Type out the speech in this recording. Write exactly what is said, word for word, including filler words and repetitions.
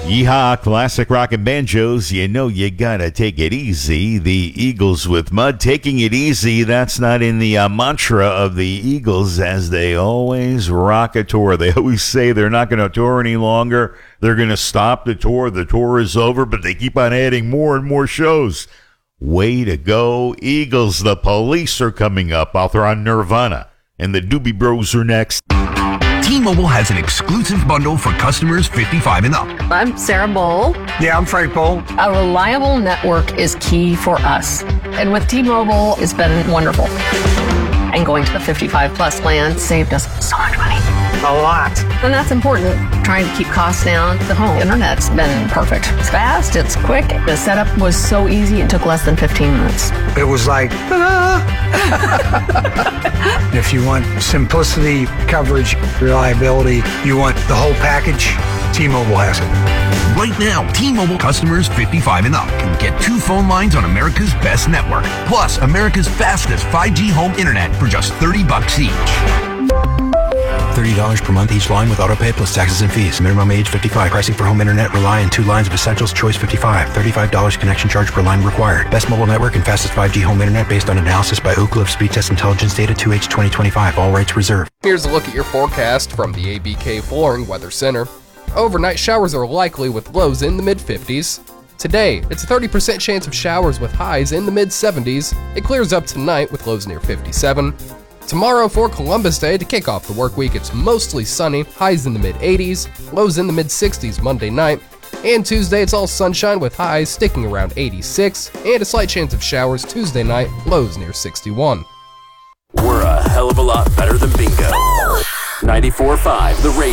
Yeehaw, classic rock and banjos. You know you gotta take it easy. The Eagles with Mud. Taking it easy, that's not in the uh, mantra of the Eagles, as they always rock a tour. They always say they're not going to tour any longer. They're going to stop the tour. The tour is over, but they keep on adding more and more shows. Way to go, Eagles. The Police are coming up. Out there on Nirvana. And the Doobie Bros are next. T-Mobile has an exclusive bundle for customers fifty-five and up. I'm Sarah Bowl. Yeah, I'm Frank Bowl. A reliable network is key for us. And with T-Mobile, it's been wonderful. And going to the fifty-five plus plan saved us so much money. A lot. And that's important. Trying to keep costs down. The home internet's been perfect. It's fast, it's quick. The setup was so easy, it took less than fifteen minutes. It was like, ah. If you want simplicity, coverage, reliability, you want the whole package, T-Mobile has it. Right now, T-Mobile customers fifty-five and up can get two phone lines on America's best network, plus America's fastest five G home internet for just thirty bucks each. thirty dollars per month each line with autopay plus taxes and fees. Minimum age fifty-five. Pricing for home internet rely on two lines of Essentials Choice fifty-five. thirty-five dollars connection charge per line required. Best mobile network and fastest five G home internet based on analysis by Oak Cliff Speed Test Intelligence Data two H twenty twenty-five. All rights reserved. Here's a look at your forecast from the A B K Flooring Weather Center. Overnight showers are likely with lows in the mid fifties. Today, it's a thirty percent chance of showers with highs in the mid seventies. It clears up tonight with lows near fifty-seven. Tomorrow for Columbus Day, to kick off the work week, it's mostly sunny, highs in the mid eighties, lows in the mid sixties Monday night. And Tuesday, it's all sunshine with highs sticking around eighty-six, and a slight chance of showers Tuesday night, lows near sixty-one. We're a hell of a lot better than bingo. ninety-four point five, The Raisin.